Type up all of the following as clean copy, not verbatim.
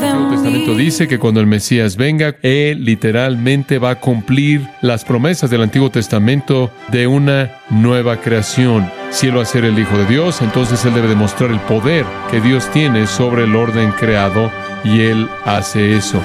Antiguo Testamento dice que cuando el Mesías venga, Él literalmente va a cumplir las promesas del Antiguo Testamento de una nueva creación. Si Él va a ser el Hijo de Dios, entonces Él debe demostrar el poder que Dios tiene sobre el orden creado, y Él hace eso.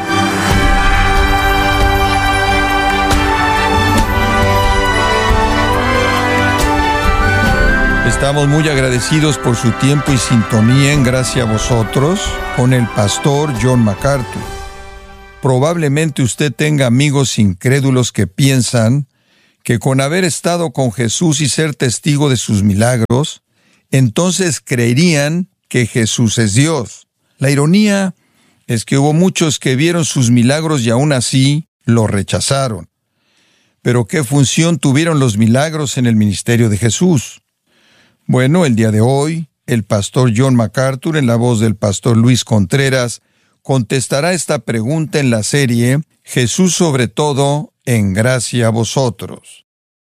Estamos muy agradecidos por su tiempo y sintonía en Gracia a Vosotros con el pastor John MacArthur. Probablemente usted tenga amigos incrédulos que piensan que con haber estado con Jesús y ser testigo de sus milagros, entonces creerían que Jesús es Dios. La ironía es que hubo muchos que vieron sus milagros y aún así lo rechazaron. Pero ¿qué función tuvieron los milagros en el ministerio de Jesús? Bueno, el día de hoy, el pastor John MacArthur, en la voz del pastor Luis Contreras, contestará esta pregunta en la serie Jesús sobre todo, en gracia a vosotros.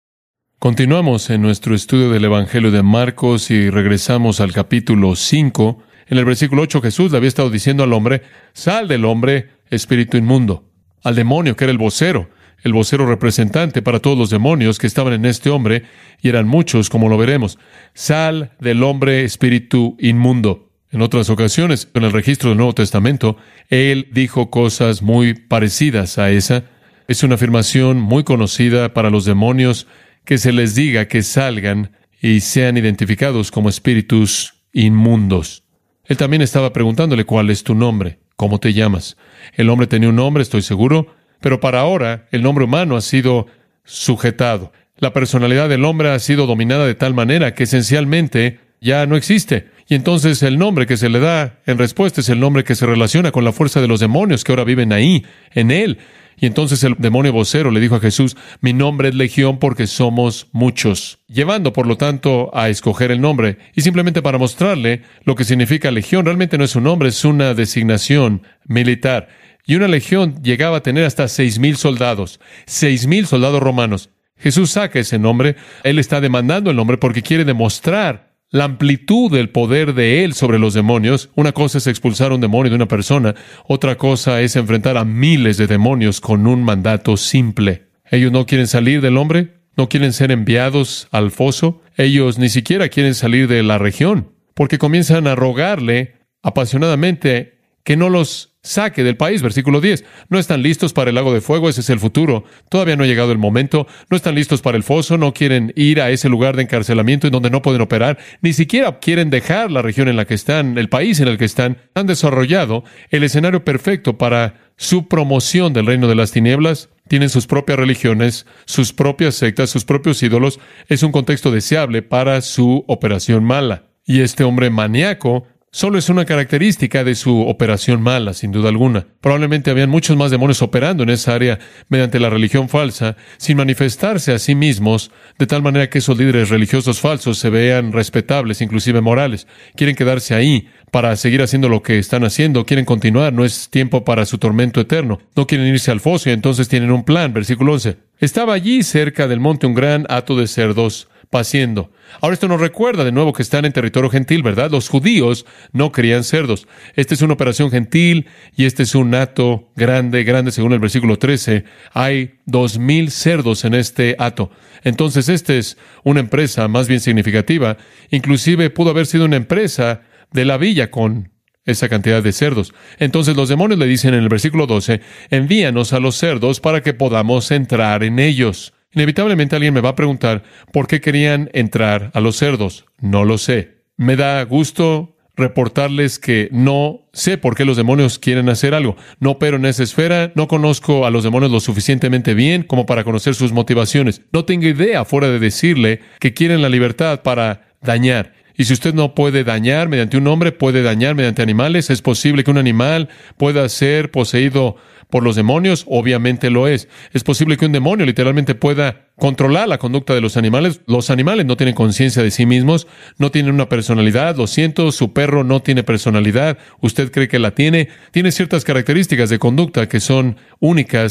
Continuamos en nuestro estudio del Evangelio de Marcos y regresamos al capítulo 5. En el versículo 8, Jesús le había estado diciendo al hombre: sal del hombre, espíritu inmundo. Al demonio, que era el vocero representante para todos los demonios que estaban en este hombre, y eran muchos, como lo veremos. Sal del hombre, espíritu inmundo. En otras ocasiones, en el registro del Nuevo Testamento, Él dijo cosas muy parecidas a esa. Es una afirmación muy conocida para los demonios, que se les diga que salgan y sean identificados como espíritus inmundos. Él también estaba preguntándole: ¿cuál es tu nombre? ¿Cómo te llamas? El hombre tenía un nombre, estoy seguro, pero para ahora el nombre humano ha sido sujetado. La personalidad del hombre ha sido dominada de tal manera que esencialmente ya no existe. Y entonces el nombre que se le da en respuesta es el nombre que se relaciona con la fuerza de los demonios que ahora viven ahí, en él. Y entonces el demonio vocero le dijo a Jesús: mi nombre es Legión porque somos muchos. Llevando, por lo tanto, a escoger el nombre. Y simplemente para mostrarle lo que significa Legión, realmente no es un nombre, es una designación militar. Y una legión llegaba a tener hasta 6,000 soldados. 6,000 soldados romanos. Jesús saca ese nombre. Él está demandando el nombre porque quiere demostrar la amplitud del poder de Él sobre los demonios. Una cosa es expulsar a un demonio de una persona. Otra cosa es enfrentar a miles de demonios con un mandato simple. Ellos no quieren salir del hombre. No quieren ser enviados al foso. Ellos ni siquiera quieren salir de la región, porque comienzan a rogarle apasionadamente que no los saque del país. Versículo 10. No están listos para el lago de fuego, ese es el futuro. Todavía no ha llegado el momento. No están listos para el foso, no quieren ir a ese lugar de encarcelamiento en donde no pueden operar. Ni siquiera quieren dejar la región en la que están, el país en el que están. Han desarrollado el escenario perfecto para su promoción del reino de las tinieblas. Tienen sus propias religiones, sus propias sectas, sus propios ídolos. Es un contexto deseable para su operación mala. Y este hombre maníaco solo es una característica de su operación mala, sin duda alguna. Probablemente habían muchos más demonios operando en esa área mediante la religión falsa, sin manifestarse a sí mismos, de tal manera que esos líderes religiosos falsos se vean respetables, inclusive morales. Quieren quedarse ahí para seguir haciendo lo que están haciendo, quieren continuar, no es tiempo para su tormento eterno. No quieren irse al foso y entonces tienen un plan. Versículo 11. Estaba allí cerca del monte un gran hato de cerdos paciendo. Ahora esto nos recuerda de nuevo que están en territorio gentil, ¿verdad? Los judíos no crían cerdos. Esta es una operación gentil y este es un hato grande según el versículo 13. Hay 2,000 cerdos en este hato. Entonces esta es una empresa más bien significativa. Inclusive pudo haber sido una empresa de la villa con esa cantidad de cerdos. Entonces los demonios le dicen en el versículo 12, envíanos a los cerdos para que podamos entrar en ellos. Inevitablemente alguien me va a preguntar, ¿por qué querían entrar a los cerdos? No lo sé. Me da gusto reportarles que no sé por qué los demonios quieren hacer algo. No opero en esa esfera, no conozco a los demonios lo suficientemente bien como para conocer sus motivaciones. No tengo idea fuera de decirle que quieren la libertad para dañar. Y si usted no puede dañar mediante un hombre, puede dañar mediante animales. ¿Es posible que un animal pueda ser poseído por los demonios? Obviamente lo es. Es posible que un demonio literalmente pueda controlar la conducta de los animales. Los animales no tienen conciencia de sí mismos, no tienen una personalidad. Lo siento, su perro no tiene personalidad. Usted cree que la tiene. Tiene ciertas características de conducta que son únicas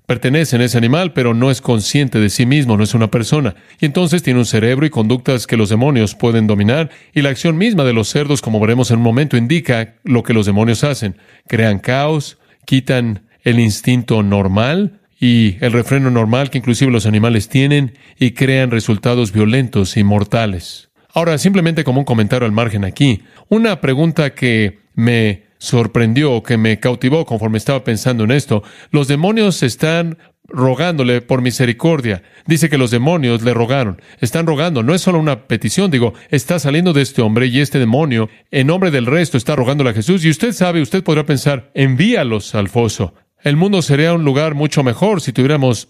pertenece a ese animal, pero no es consciente de sí mismo, no es una persona. Y entonces tiene un cerebro y conductas que los demonios pueden dominar, y la acción misma de los cerdos, como veremos en un momento, indica lo que los demonios hacen. Crean caos, quitan el instinto normal y el refreno normal que inclusive los animales tienen, y crean resultados violentos y mortales. Ahora, simplemente como un comentario al margen aquí, una pregunta que me sorprendió, que me cautivó conforme estaba pensando en esto: los demonios están rogándole por misericordia. Dice que los demonios le rogaron. Están rogando. No es solo una petición. Está saliendo de este hombre, y este demonio, en nombre del resto, está rogándole a Jesús. Y usted sabe, usted podrá pensar, envíalos al foso. El mundo sería un lugar mucho mejor si tuviéramos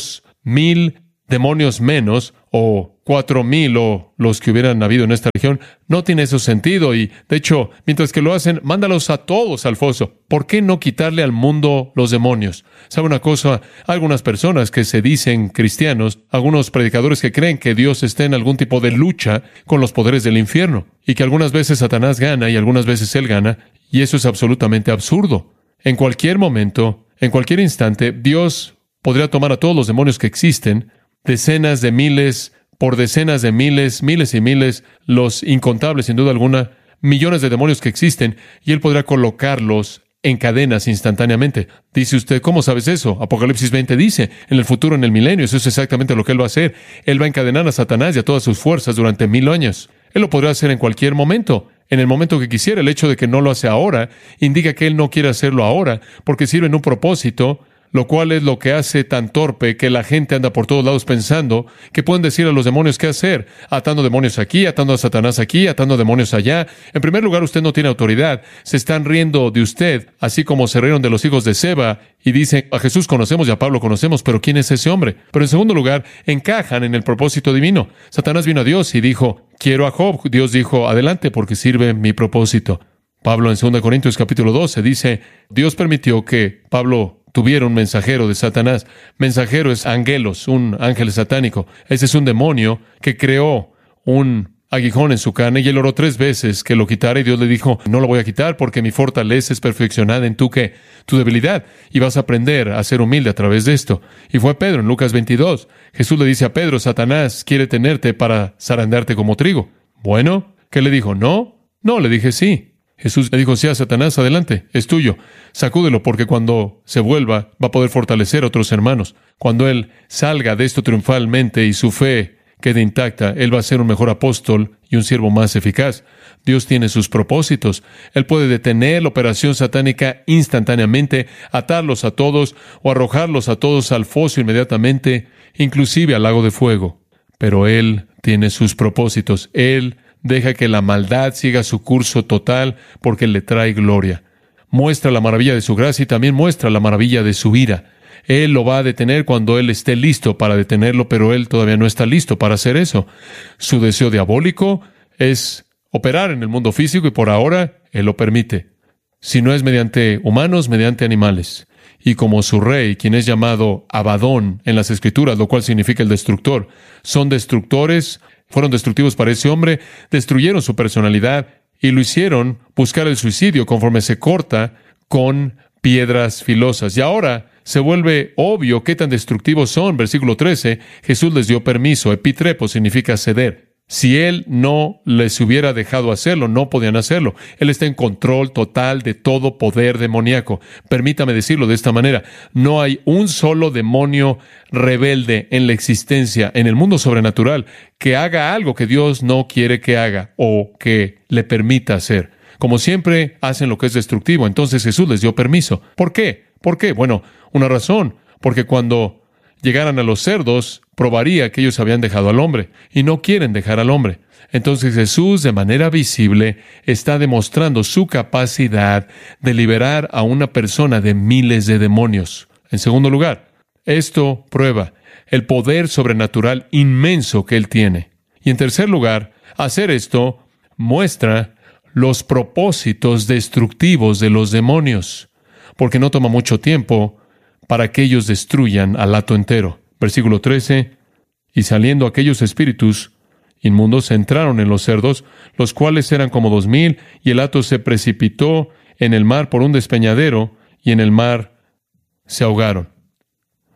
2,000 demonios menos, o 4,000, o los que hubieran habido en esta región. No tiene ese sentido, y de hecho, mientras que lo hacen, mándalos a todos al foso. ¿Por qué no quitarle al mundo los demonios? ¿Sabe una cosa? Algunas personas que se dicen cristianos, algunos predicadores que creen que Dios está en algún tipo de lucha con los poderes del infierno, y que algunas veces Satanás gana y algunas veces él gana, y eso es absolutamente absurdo. En cualquier momento, en cualquier instante, Dios podría tomar a todos los demonios que existen, decenas de miles, por decenas de miles, miles y miles, los incontables, sin duda alguna, millones de demonios que existen, y Él podrá colocarlos en cadenas instantáneamente. Dice usted, ¿cómo sabes eso? Apocalipsis 20 dice, en el futuro, en el milenio, eso es exactamente lo que Él va a hacer. Él va a encadenar a Satanás y a todas sus fuerzas durante 1000 años. Él lo podrá hacer en cualquier momento, en el momento que quisiera. El hecho de que no lo hace ahora indica que Él no quiere hacerlo ahora, porque sirve en un propósito, lo cual es lo que hace tan torpe que la gente anda por todos lados pensando que pueden decir a los demonios qué hacer, atando demonios aquí, atando a Satanás aquí, atando demonios allá. En primer lugar, usted no tiene autoridad. Se están riendo de usted, así como se rieron de los hijos de Seba, y dicen, a Jesús conocemos y a Pablo conocemos, pero ¿quién es ese hombre? Pero en segundo lugar, encajan en el propósito divino. Satanás vino a Dios y dijo, quiero a Job. Dios dijo, adelante, porque sirve mi propósito. Pablo en 2 Corintios capítulo 12 dice, Dios permitió que Pablo tuviera un mensajero de Satanás. Mensajero es angelos, un ángel satánico. Ese es un demonio que creó un aguijón en su carne, y él oró 3 veces que lo quitara, y Dios le dijo, no lo voy a quitar porque mi fortaleza es perfeccionada en tu debilidad, y vas a aprender a ser humilde a través de esto. Y fue Pedro en Lucas 22. Jesús le dice a Pedro, Satanás quiere tenerte para zarandearte como trigo. Bueno, ¿qué le dijo? No, le dije sí. Jesús le dijo, sí, a Satanás, adelante, es tuyo. Sacúdelo, porque cuando se vuelva va a poder fortalecer a otros hermanos. Cuando él salga de esto triunfalmente y su fe quede intacta, él va a ser un mejor apóstol y un siervo más eficaz. Dios tiene sus propósitos. Él puede detener la operación satánica instantáneamente, atarlos a todos o arrojarlos a todos al foso inmediatamente, inclusive al lago de fuego. Pero Él tiene sus propósitos. Él deja que la maldad siga su curso total porque le trae gloria. Muestra la maravilla de su gracia y también muestra la maravilla de su ira. Él lo va a detener cuando Él esté listo para detenerlo, pero Él todavía no está listo para hacer eso. Su deseo diabólico es operar en el mundo físico, y por ahora Él lo permite. Si no es mediante humanos, mediante animales. Y como su rey, quien es llamado Abadón en las Escrituras, lo cual significa el destructor, son destructores. Fueron destructivos para ese hombre, destruyeron su personalidad y lo hicieron buscar el suicidio conforme se corta con piedras filosas. Y ahora se vuelve obvio qué tan destructivos son. Versículo 13, Jesús les dio permiso. Epitrepo significa ceder. Si Él no les hubiera dejado hacerlo, no podían hacerlo. Él está en control total de todo poder demoníaco. Permítame decirlo de esta manera. No hay un solo demonio rebelde en la existencia, en el mundo sobrenatural, que haga algo que Dios no quiere que haga o que le permita hacer. Como siempre, hacen lo que es destructivo. Entonces Jesús les dio permiso. ¿Por qué? ¿Por qué? Bueno, una razón. Porque cuando llegaran a los cerdos, probaría que ellos habían dejado al hombre, y no quieren dejar al hombre. Entonces Jesús, de manera visible, está demostrando su capacidad de liberar a una persona de miles de demonios. En segundo lugar, esto prueba el poder sobrenatural inmenso que Él tiene. Y en tercer lugar, hacer esto muestra los propósitos destructivos de los demonios, porque no toma mucho tiempo para que ellos destruyan al hato entero. Versículo 13, y saliendo aquellos espíritus inmundos entraron en los cerdos, los cuales eran como 2,000, y el hato se precipitó en el mar por un despeñadero, y en el mar se ahogaron.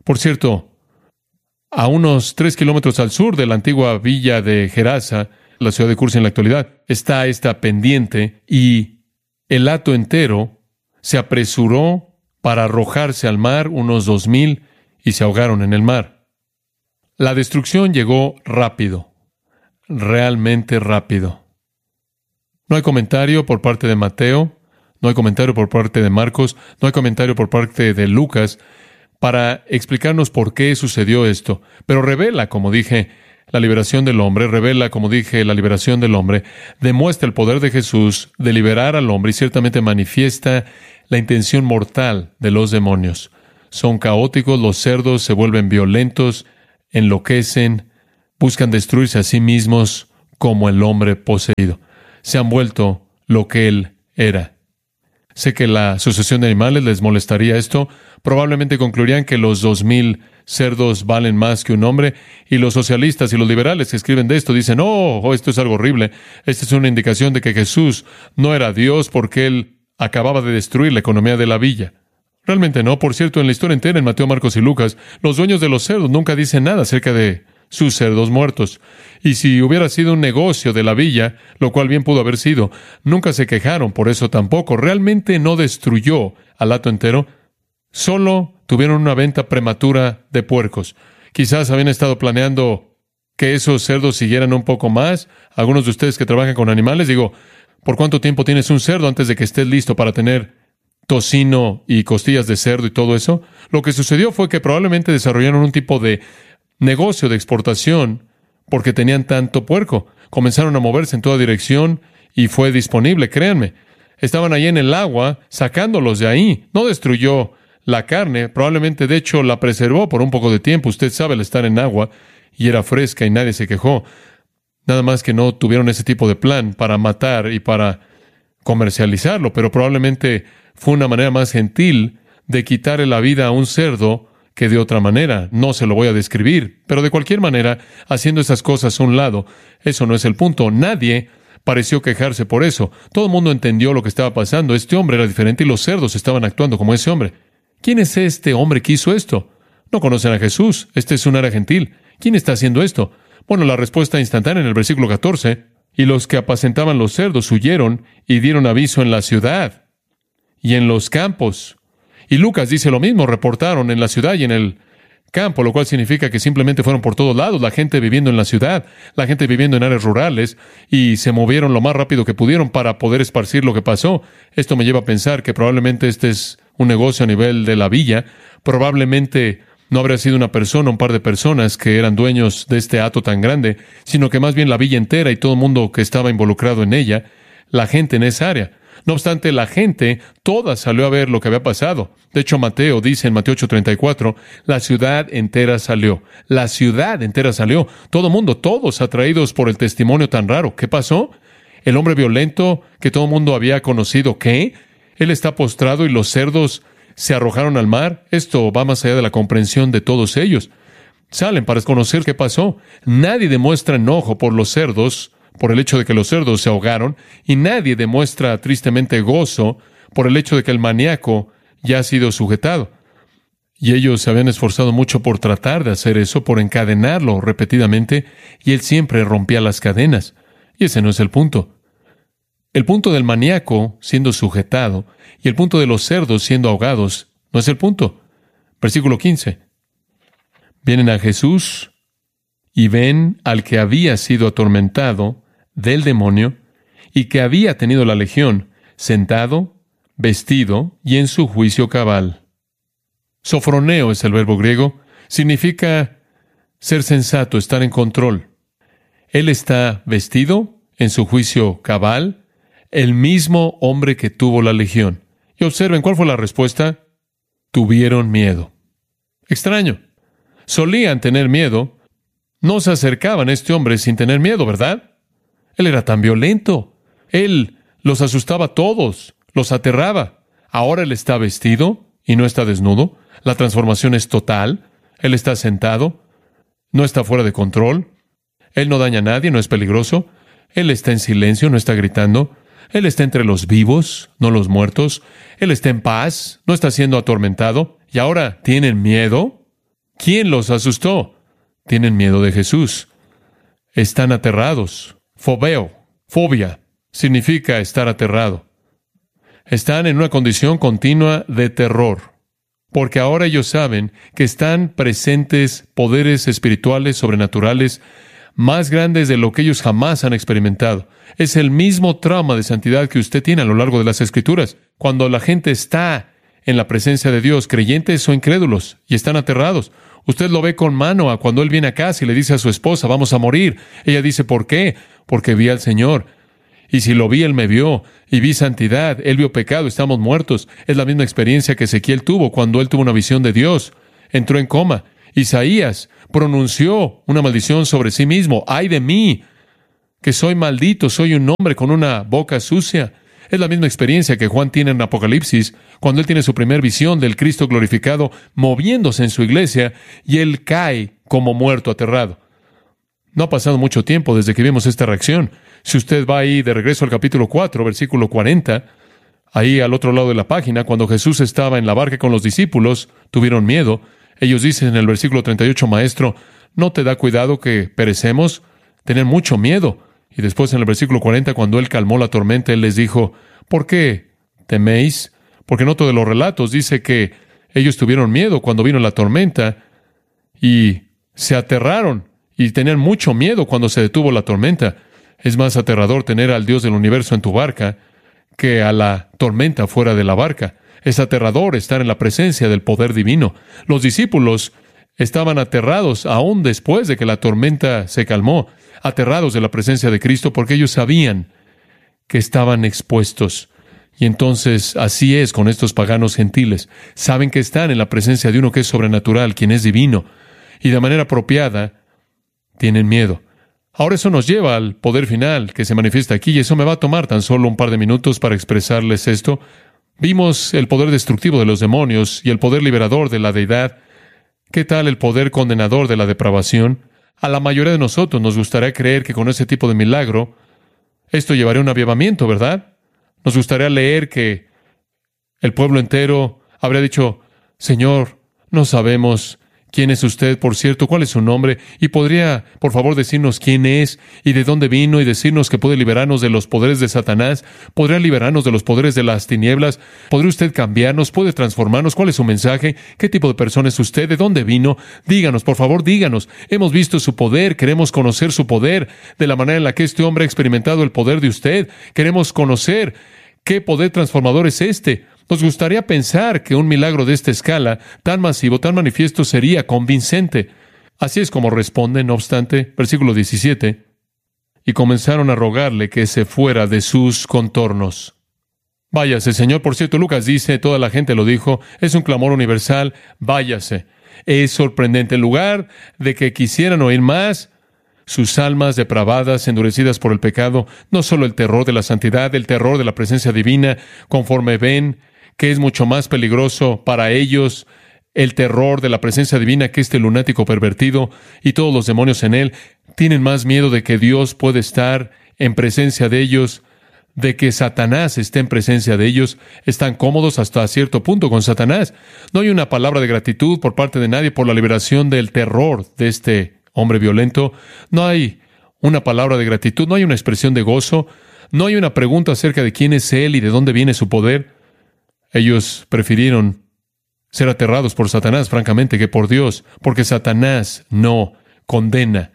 Por cierto, a unos 3 kilómetros al sur de la antigua villa de Gerasa, la ciudad de Cursa en la actualidad, está esta pendiente y el hato entero se apresuró para arrojarse al mar, unos 2,000, y se ahogaron en el mar. La destrucción llegó rápido, realmente rápido. No hay comentario por parte de Mateo, no hay comentario por parte de Marcos, no hay comentario por parte de Lucas para explicarnos por qué sucedió esto, pero revela, como dije, la liberación del hombre, revela, como dije, la liberación del hombre, demuestra el poder de Jesús de liberar al hombre y ciertamente manifiesta la intención mortal de los demonios. Son caóticos, los cerdos se vuelven violentos, enloquecen, buscan destruirse a sí mismos como el hombre poseído. Se han vuelto lo que él era. Sé que la asociación de animales les molestaría esto. Probablemente concluirían que los 2,000 cerdos valen más que un hombre. Y los socialistas y los liberales que escriben de esto dicen, esto es algo horrible. Esta es una indicación de que Jesús no era Dios porque él acababa de destruir la economía de la villa. Realmente no. Por cierto, en la historia entera, en Mateo, Marcos y Lucas, los dueños de los cerdos nunca dicen nada acerca de sus cerdos muertos. Y si hubiera sido un negocio de la villa, lo cual bien pudo haber sido, nunca se quejaron por eso tampoco. Realmente no destruyó al hato entero. Solo tuvieron una venta prematura de puercos. Quizás habían estado planeando que esos cerdos siguieran un poco más. Algunos de ustedes que trabajan con animales, digo, ¿por cuánto tiempo tienes un cerdo antes de que estés listo para tener tocino y costillas de cerdo y todo eso? Lo que sucedió fue que probablemente desarrollaron un tipo de negocio de exportación porque tenían tanto puerco. Comenzaron a moverse en toda dirección y fue disponible, créanme. Estaban ahí en el agua, sacándolos de ahí. No destruyó la carne, probablemente de hecho la preservó por un poco de tiempo. Usted sabe, al estar en agua y era fresca y nadie se quejó. Nada más que no tuvieron ese tipo de plan para matar y para comercializarlo, pero probablemente fue una manera más gentil de quitarle la vida a un cerdo que de otra manera. No se lo voy a describir, pero de cualquier manera, haciendo esas cosas a un lado, eso no es el punto. Nadie pareció quejarse por eso. Todo el mundo entendió lo que estaba pasando. Este hombre era diferente y los cerdos estaban actuando como ese hombre. ¿Quién es este hombre que hizo esto? No conocen a Jesús. Este es un área gentil. ¿Quién está haciendo esto? Bueno, la respuesta instantánea en el versículo 14. Y los que apacentaban los cerdos huyeron y dieron aviso en la ciudad y en los campos. Y Lucas dice lo mismo, reportaron en la ciudad y en el campo, lo cual significa que simplemente fueron por todos lados, la gente viviendo en la ciudad, la gente viviendo en áreas rurales, y se movieron lo más rápido que pudieron para poder esparcir lo que pasó. Esto me lleva a pensar que probablemente este es un negocio a nivel de la villa. Probablemente no habría sido una persona, un par de personas que eran dueños de este hato tan grande, sino que más bien la villa entera y todo el mundo que estaba involucrado en ella, la gente en esa área. No obstante, la gente toda salió a ver lo que había pasado. De hecho, Mateo dice en Mateo 8:34, la ciudad entera salió. La ciudad entera salió. Todo el mundo, todos atraídos por el testimonio tan raro. ¿Qué pasó? El hombre violento que todo el mundo había conocido, ¿qué? Él está postrado y los cerdos se arrojaron al mar. Esto va más allá de la comprensión de todos ellos. Salen para conocer qué pasó. Nadie demuestra enojo por los cerdos, por el hecho de que los cerdos se ahogaron, y nadie demuestra tristemente gozo por el hecho de que el maníaco ya ha sido sujetado. Y ellos se habían esforzado mucho por tratar de hacer eso, por encadenarlo repetidamente, y él siempre rompía las cadenas. Y ese no es el punto. El punto del maníaco siendo sujetado y el punto de los cerdos siendo ahogados no es el punto. Versículo 15. Vienen a Jesús y ven al que había sido atormentado del demonio y que había tenido la legión, sentado, vestido y en su juicio cabal. Sofroneo es el verbo griego. Significa ser sensato, estar en control. Él está vestido, en su juicio cabal, el mismo hombre que tuvo la legión. Y observen, ¿cuál fue la respuesta? Tuvieron miedo. Extraño. Solían tener miedo. No se acercaban a este hombre sin tener miedo, ¿verdad? Él era tan violento. Él los asustaba a todos, los aterraba. Ahora él está vestido y no está desnudo. La transformación es total. Él está sentado. No está fuera de control. Él no daña a nadie, no es peligroso. Él está en silencio, no está gritando. Él está entre los vivos, no los muertos. Él está en paz, no está siendo atormentado. ¿Y ahora tienen miedo? ¿Quién los asustó? Tienen miedo de Jesús. Están aterrados. Fobia, significa estar aterrado. Están en una condición continua de terror, porque ahora ellos saben que están presentes poderes espirituales sobrenaturales más grandes de lo que ellos jamás han experimentado. Es el mismo trauma de santidad que usted tiene a lo largo de las Escrituras. Cuando la gente está en la presencia de Dios, creyentes o incrédulos, y están aterrados, usted lo ve con Manoah cuando él viene a casa y le dice a su esposa, vamos a morir. Ella dice, ¿por qué? Porque vi al Señor. Y si lo vi, Él me vio. Y vi santidad. Él vio pecado. Estamos muertos. Es la misma experiencia que Ezequiel tuvo cuando él tuvo una visión de Dios. Entró en coma. Isaías pronunció una maldición sobre sí mismo. ¡Ay de mí! Que soy maldito. Soy un hombre con una boca sucia. Es la misma experiencia que Juan tiene en Apocalipsis, cuando él tiene su primer visión del Cristo glorificado moviéndose en su iglesia, y él cae como muerto, aterrado. No ha pasado mucho tiempo desde que vimos esta reacción. Si usted va ahí de regreso al capítulo 4, versículo 40, ahí al otro lado de la página, cuando Jesús estaba en la barca con los discípulos, tuvieron miedo. Ellos dicen en el versículo 38, Maestro, ¿no te da cuidado que perecemos? Tenían mucho miedo. Y después en el versículo 40, cuando Él calmó la tormenta, Él les dijo, ¿por qué teméis? Porque en otro de los relatos dice que ellos tuvieron miedo cuando vino la tormenta y se aterraron y tenían mucho miedo cuando se detuvo la tormenta. Es más aterrador tener al Dios del universo en tu barca que a la tormenta fuera de la barca. Es aterrador estar en la presencia del poder divino. Los discípulos estaban aterrados aún después de que la tormenta se calmó, aterrados de la presencia de Cristo, porque ellos sabían que estaban expuestos. Y entonces así es con estos paganos gentiles. Saben que están en la presencia de uno que es sobrenatural, quien es divino, y de manera apropiada tienen miedo. Ahora eso nos lleva al poder final que se manifiesta aquí, y eso me va a tomar tan solo un par de minutos para expresarles esto. Vimos el poder destructivo de los demonios y el poder liberador de la deidad. ¿Qué tal el poder condenador de la depravación? A la mayoría de nosotros nos gustaría creer que con ese tipo de milagro esto llevaría a un avivamiento, ¿verdad? Nos gustaría leer que el pueblo entero habría dicho, Señor, no sabemos quién es usted, por cierto, cuál es su nombre, y podría, por favor, decirnos quién es y de dónde vino y decirnos que puede liberarnos de los poderes de Satanás, podría liberarnos de los poderes de las tinieblas, podría usted cambiarnos, puede transformarnos, cuál es su mensaje, qué tipo de persona es usted, de dónde vino, díganos, por favor, díganos, hemos visto su poder, queremos conocer su poder, de la manera en la que este hombre ha experimentado el poder de usted, queremos conocer qué poder transformador es este. Nos gustaría pensar que un milagro de esta escala, tan masivo, tan manifiesto, sería convincente. Así es como responde, no obstante, versículo 17, y comenzaron a rogarle que se fuera de sus contornos. Váyase, Señor. Por cierto, Lucas dice, toda la gente lo dijo, es un clamor universal, váyase. Es sorprendente. En lugar de que quisieran oír más, sus almas depravadas, endurecidas por el pecado, no solo el terror de la santidad, el terror de la presencia divina, conforme ven que es mucho más peligroso para ellos el terror de la presencia divina que este lunático pervertido y todos los demonios en él, tienen más miedo de que Dios puede estar en presencia de ellos, de que Satanás esté en presencia de ellos. Están cómodos hasta cierto punto con Satanás. No hay una palabra de gratitud por parte de nadie por la liberación del terror de este hombre violento. No hay una palabra de gratitud, no hay una expresión de gozo, no hay una pregunta acerca de quién es Él y de dónde viene su poder. Ellos prefirieron ser aterrados por Satanás, francamente, que por Dios, porque Satanás no condena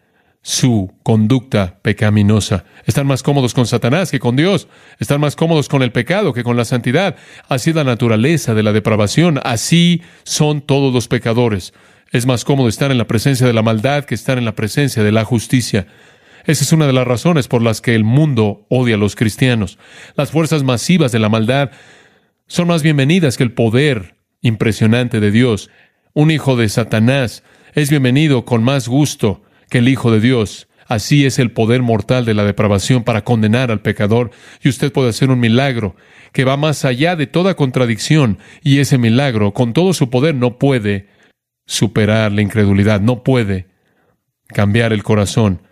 su conducta pecaminosa. Están más cómodos con Satanás que con Dios. Están más cómodos con el pecado que con la santidad. Así es la naturaleza de la depravación. Así son todos los pecadores. Es más cómodo estar en la presencia de la maldad que estar en la presencia de la justicia. Esa es una de las razones por las que el mundo odia a los cristianos. Las fuerzas masivas de la maldad son más bienvenidas que el poder impresionante de Dios. Un hijo de Satanás es bienvenido con más gusto que el Hijo de Dios. Así es el poder mortal de la depravación para condenar al pecador. Y usted puede hacer un milagro que va más allá de toda contradicción. Y ese milagro, con todo su poder, no puede superar la incredulidad, no puede cambiar el corazón.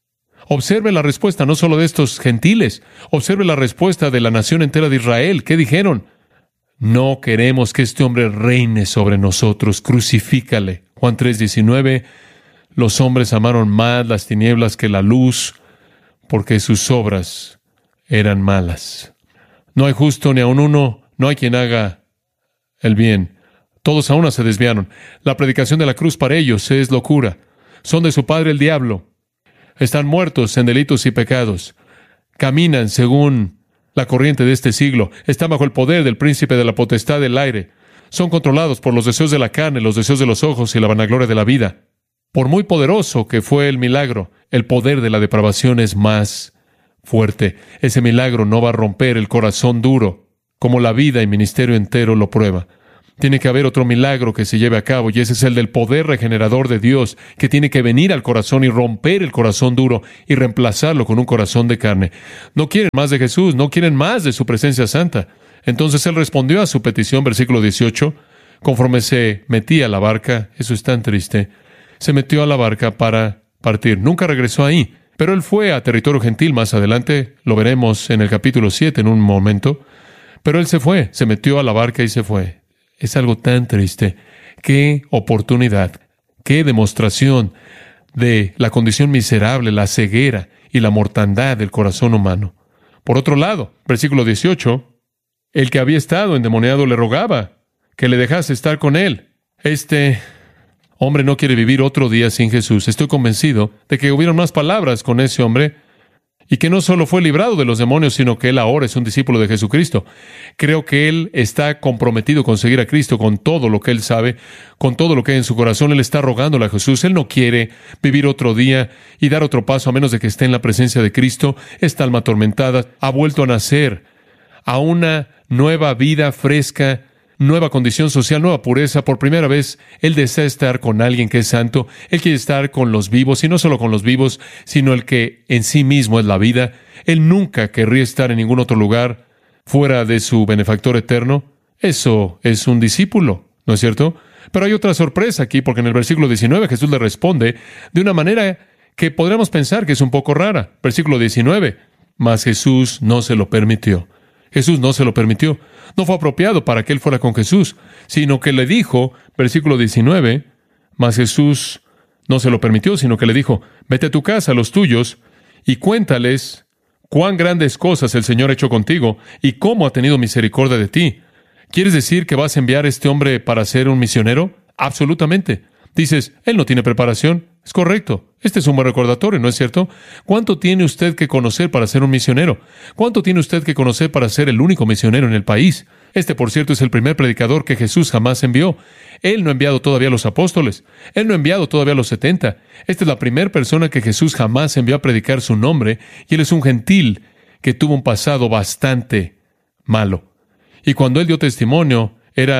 Observe la respuesta no solo de estos gentiles, observe la respuesta de la nación entera de Israel. ¿Qué dijeron? No queremos que este hombre reine sobre nosotros. Crucifícale. Juan 3:19. Los hombres amaron más las tinieblas que la luz, porque sus obras eran malas. No hay justo ni aun uno, no hay quien haga el bien. Todos a una se desviaron. La predicación de la cruz para ellos es locura. Son de su padre el diablo. Están muertos en delitos y pecados. Caminan según la corriente de este siglo. Están bajo el poder del príncipe de la potestad del aire. Son controlados por los deseos de la carne, los deseos de los ojos y la vanagloria de la vida. Por muy poderoso que fue el milagro, el poder de la depravación es más fuerte. Ese milagro no va a romper el corazón duro, como la vida y ministerio entero lo prueba. Tiene que haber otro milagro que se lleve a cabo, y ese es el del poder regenerador de Dios, que tiene que venir al corazón y romper el corazón duro y reemplazarlo con un corazón de carne. No quieren más de Jesús, no quieren más de su presencia santa. Entonces Él respondió a su petición, versículo 18, conforme se metía a la barca. Eso es tan triste. Se metió a la barca para partir. Nunca regresó ahí, pero Él fue a territorio gentil más adelante. Lo veremos en el capítulo 7 en un momento. Pero Él se fue, se metió a la barca y se fue. Es algo tan triste. Qué oportunidad, qué demostración de la condición miserable, la ceguera y la mortandad del corazón humano. Por otro lado, versículo 18, el que había estado endemoniado le rogaba que le dejase estar con él. Este hombre no quiere vivir otro día sin Jesús. Estoy convencido de que hubieron más palabras con ese hombre y que no solo fue librado de los demonios, sino que él ahora es un discípulo de Jesucristo. Creo que él está comprometido con seguir a Cristo con todo lo que él sabe, con todo lo que hay en su corazón. Él está rogándole a Jesús. Él no quiere vivir otro día y dar otro paso a menos de que esté en la presencia de Cristo. Esta alma atormentada ha vuelto a nacer a una nueva vida fresca, nueva condición social, nueva pureza. Por primera vez, Él desea estar con alguien que es santo. Él quiere estar con los vivos, y no solo con los vivos, sino el que en sí mismo es la vida. Él nunca querría estar en ningún otro lugar fuera de su benefactor eterno. Eso es un discípulo, ¿no es cierto? Pero hay otra sorpresa aquí, porque en el versículo 19 Jesús le responde de una manera que podríamos pensar que es un poco rara. Versículo 19, mas Jesús no se lo permitió. Jesús no se lo permitió. No fue apropiado para que él fuera con Jesús, sino que le dijo, versículo 19, mas Jesús no se lo permitió, sino que le dijo, vete a tu casa, a los tuyos, y cuéntales cuán grandes cosas el Señor ha hecho contigo y cómo ha tenido misericordia de ti. ¿Quieres decir que vas a enviar a este hombre para ser un misionero? Absolutamente. Dices, él no tiene preparación. Es correcto. Este es un buen recordatorio, ¿no es cierto? ¿Cuánto tiene usted que conocer para ser un misionero? ¿Cuánto tiene usted que conocer para ser el único misionero en el país? Este, por cierto, es el primer predicador que Jesús jamás envió. Él no ha enviado todavía a los apóstoles. Él no ha enviado todavía a los 70. Esta es la primera persona que Jesús jamás envió a predicar su nombre, y él es un gentil que tuvo un pasado bastante malo. Y cuando él dio testimonio,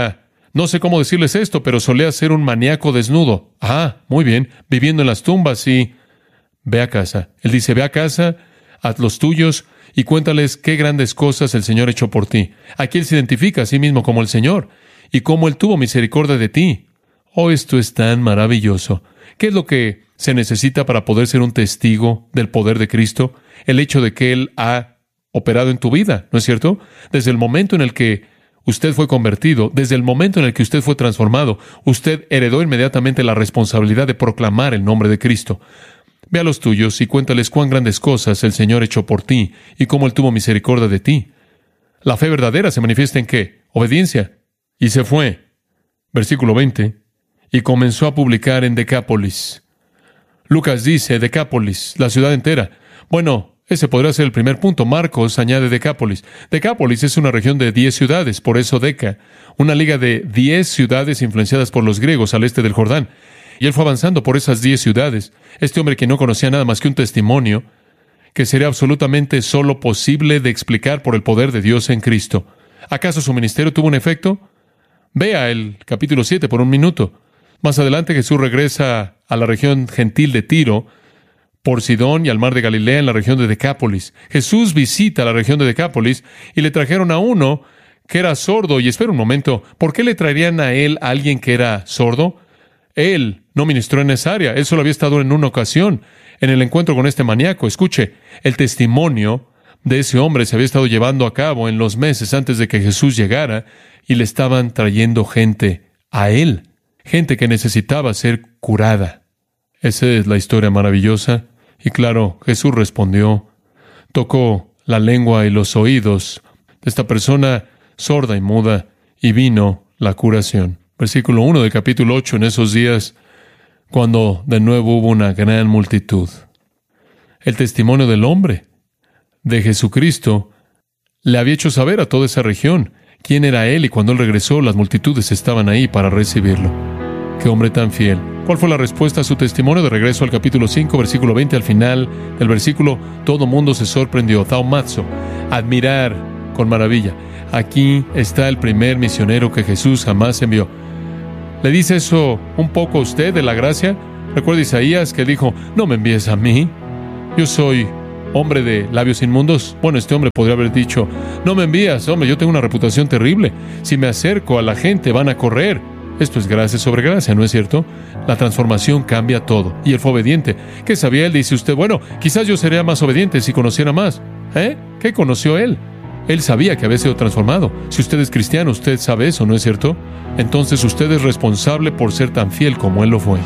no sé cómo decirles esto, pero solía ser un maníaco desnudo. Muy bien, viviendo en las tumbas y ve a casa. Él dice, ve a casa, haz los tuyos y cuéntales qué grandes cosas el Señor ha hecho por ti. Aquí él se identifica a sí mismo como el Señor y cómo él tuvo misericordia de ti. Esto es tan maravilloso. ¿Qué es lo que se necesita para poder ser un testigo del poder de Cristo? El hecho de que Él ha operado en tu vida, ¿no es cierto? Desde el momento en el que usted fue convertido, desde el momento en el que usted fue transformado, usted heredó inmediatamente la responsabilidad de proclamar el nombre de Cristo. Ve a los tuyos y cuéntales cuán grandes cosas el Señor ha hecho por ti y cómo Él tuvo misericordia de ti. La fe verdadera se manifiesta ¿en qué? Obediencia. Y se fue, versículo 20, y comenzó a publicar en Decápolis. Lucas dice Decápolis, la ciudad entera. Bueno, ese podría ser el primer punto. Marcos añade Decápolis. Decápolis es una región de 10 ciudades, por eso Deca, una liga de 10 ciudades influenciadas por los griegos al este del Jordán. Y él fue avanzando por esas 10 ciudades. Este hombre que no conocía nada más que un testimonio, que sería absolutamente solo posible de explicar por el poder de Dios en Cristo. ¿Acaso su ministerio tuvo un efecto? Vea el capítulo 7 por un minuto. Más adelante Jesús regresa a la región gentil de Tiro, por Sidón y al mar de Galilea en la región de Decápolis. Jesús visita la región de Decápolis y le trajeron a uno que era sordo. Y espera un momento, ¿por qué le traerían a él a alguien que era sordo? Él no ministró en esa área. Él solo había estado en una ocasión en el encuentro con este maníaco. Escuche, el testimonio de ese hombre se había estado llevando a cabo en los meses antes de que Jesús llegara, y le estaban trayendo gente a él, gente que necesitaba ser curada. Esa es la historia maravillosa. Y claro, Jesús respondió, tocó la lengua y los oídos de esta persona sorda y muda, y vino la curación. Versículo 1 del capítulo 8, en esos días, cuando de nuevo hubo una gran multitud. El testimonio del hombre, de Jesucristo, le había hecho saber a toda esa región quién era Él, y cuando Él regresó, las multitudes estaban ahí para recibirlo. ¡Qué hombre tan fiel! ¿Cuál fue la respuesta a su testimonio? De regreso al capítulo 5, versículo 20, al final del versículo, todo mundo se sorprendió. Thaumazo, admirar con maravilla. Aquí está el primer misionero que Jesús jamás envió. ¿Le dice eso un poco a usted de la gracia? Recuerda Isaías que dijo, no me envíes a mí, yo soy hombre de labios inmundos. Bueno, este hombre podría haber dicho, no me envías, hombre, yo tengo una reputación terrible. Si me acerco a la gente van a correr. Esto es gracia sobre gracia, ¿no es cierto? La transformación cambia todo. Y él fue obediente. ¿Qué sabía él? Dice usted, bueno, quizás yo sería más obediente si conociera más. ¿Qué conoció él? Él sabía que había sido transformado. Si usted es cristiano, usted sabe eso, ¿no es cierto? Entonces usted es responsable por ser tan fiel como él lo fue.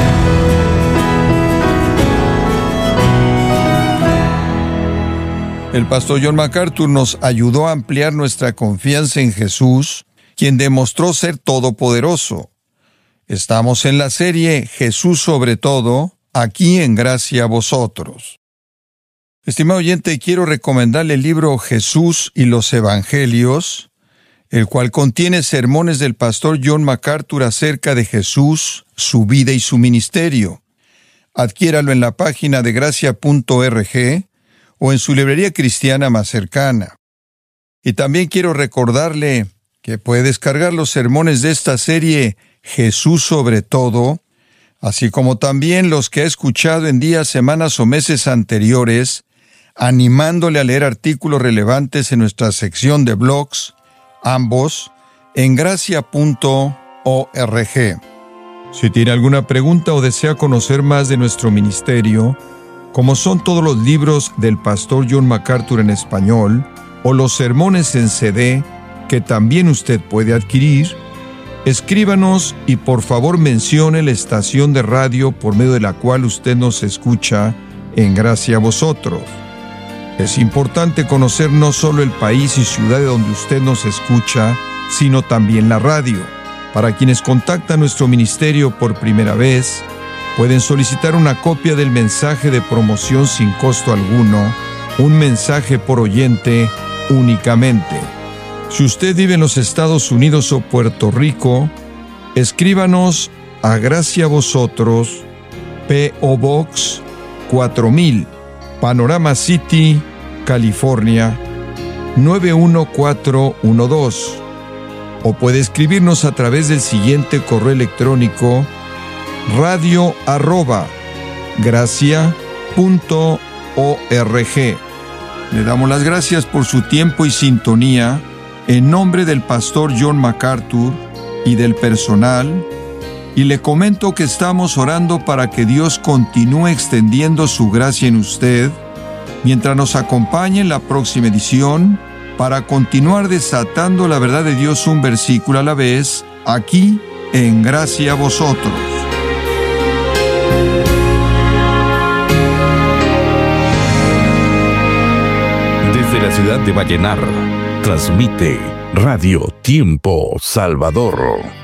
El pastor John MacArthur nos ayudó a ampliar nuestra confianza en Jesús, quien demostró ser todopoderoso. Estamos en la serie Jesús sobre todo, aquí en Gracia a Vosotros. Estimado oyente, quiero recomendarle el libro Jesús y los Evangelios, el cual contiene sermones del pastor John MacArthur acerca de Jesús, su vida y su ministerio. Adquiéralo en la página de gracia.org o en su librería cristiana más cercana. Y también quiero recordarle que puede descargar los sermones de esta serie Jesús sobre todo, así como también los que ha escuchado en días, semanas o meses anteriores, animándole a leer artículos relevantes en nuestra sección de blogs, ambos en gracia.org. Si tiene alguna pregunta o desea conocer más de nuestro ministerio, como son todos los libros del pastor John MacArthur en español, o los sermones en CD, que también usted puede adquirir, escríbanos y por favor mencione la estación de radio por medio de la cual usted nos escucha en Gracia a Vosotros. Es importante conocer no solo el país y ciudad de donde usted nos escucha, sino también la radio. Para quienes contactan nuestro ministerio por primera vez, pueden solicitar una copia del mensaje de promoción sin costo alguno, un mensaje por oyente únicamente. Si usted vive en los Estados Unidos o Puerto Rico, escríbanos a Gracia a Vosotros, P.O. Box 4000, Panorama City, California, 91412. O puede escribirnos a través del siguiente correo electrónico, radio@gracia.org. Le damos las gracias por su tiempo y sintonía. En nombre del pastor John MacArthur y del personal, y le comento que estamos orando para que Dios continúe extendiendo su gracia en usted, mientras nos acompañe en la próxima edición, para continuar desatando la verdad de Dios un versículo a la vez, aquí en Gracia a Vosotros. Desde la ciudad de Vallenar, transmite Radio Tiempo Salvador.